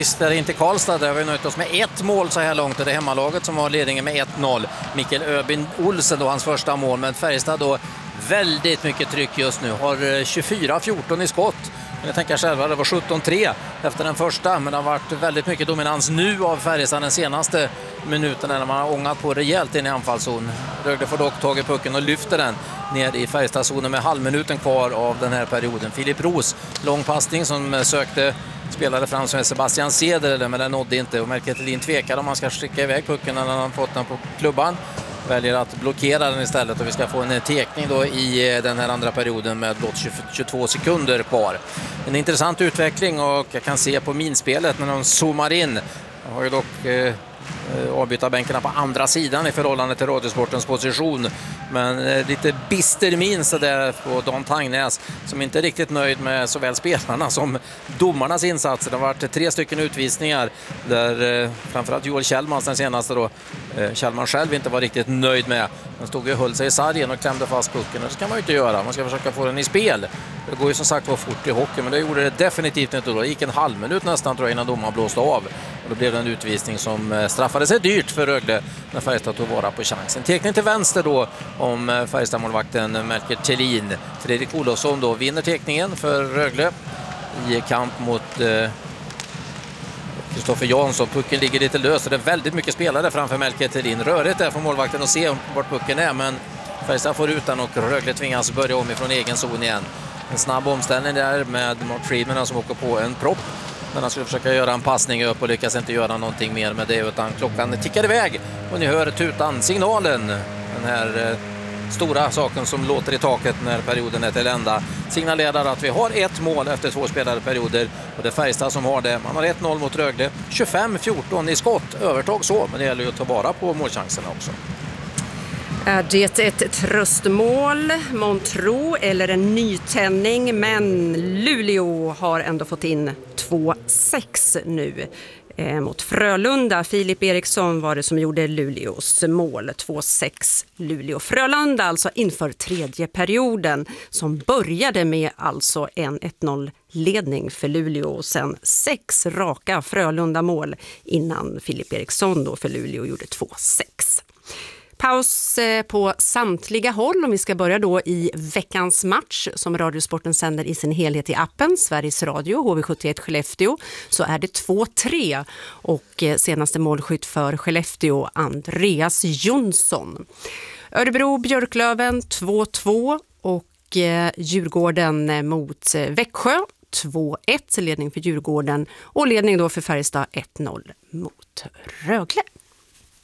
Det är inte Karlstad, där har vi nöjt oss med ett mål så här långt. Det är hemmalaget som har ledningen med 1-0. Mikael Öbind Olsen då, hans första mål. Men Färjestad då väldigt mycket tryck just nu. Har 24-14 i skott. Men jag tänker själva, det var 17-3 efter den första. Men det har varit väldigt mycket dominans nu av Färjestad den senaste minuten när man har ångat på rejält in i anfallszon. Rögle får dock tag i pucken och lyfter den ner i Färjestadzonen med halvminuten kvar av den här perioden. Filip Roos, lång passning som spelade fram som Sebastian Ceder, men den nådde inte. Och Melker Thelin tvekar om man ska skicka iväg pucken när han fått den på klubban. Väljer att blockera den istället och vi ska få en tekning då i den här andra perioden med blott 22 sekunder kvar. En intressant utveckling och jag kan se på minspelet när de zoomar in. Jag har ju dock avbytarbänkarna på andra sidan i förhållande till Radiosportens position. Men lite bister min så där på Dan Tangnäs som inte är riktigt nöjd med såväl spelarna som domarnas insatser. Det har varit 3 stycken utvisningar där framförallt Joel Kjellmans den senaste då. Kjellman själv inte var riktigt nöjd med. Han stod och höll sig i sargen och klämde fast pucken. Det ska man ju inte göra. Man ska försöka få den i spel. Det går ju som sagt var fort i hockey, men det gjorde det definitivt inte då. Det gick en halv minut nästan tror jag innan domaren blåste av. Och då blev det en utvisning som straffade sig dyrt för Rögle när Färjestad tog vara på chansen. Tekning till vänster då om Färjestad-målvakten Melker Thelin. Fredrik Olofsson då vinner tekningen för Rögle i kamp mot Kristoffer Jansson. Pucken ligger lite lös och det är väldigt mycket spelare framför Melker Thelin. Rörigt där för målvakten att se vart pucken är, men Färjestad får ut den och Rögle tvingas börja om ifrån egen zon igen. En snabb omställning där med Mark Friedman som åker på en propp. Men han skulle försöka göra en passning upp och lyckas inte göra någonting mer med det, utan klockan tickar iväg och ni hör tutan, signalen, den här stora saken som låter i taket när perioden är till ända, signalerar att vi har ett mål efter 2 spelade perioder och det är Färjestad som har det. Man har 1-0 mot Rögle, 25-14 i skott, övertag så, men det gäller ju att ta vara på målchanserna också. Är det ett tröstmål, Montro eller en nytändning? Men Luleå har ändå fått in 2-6 nu mot Frölunda. Filip Eriksson var det som gjorde Luleås mål. 2-6 Luleå. Frölunda alltså inför tredje perioden som började med alltså en 1-0-ledning för Luleå och sen 6 raka Frölunda-mål innan Filip Eriksson då för Luleå gjorde 2-6. Paus på samtliga håll om vi ska börja då i veckans match som Radiosporten sänder i sin helhet i appen Sveriges Radio HV71 Skellefteå, så är det 2-3 och senaste målskytt för Skellefteå Andreas Jonsson. Örebro Björklöven 2-2 och Djurgården mot Växjö 2-1, ledning för Djurgården och ledning då för Färjestad 1-0 mot Rögle.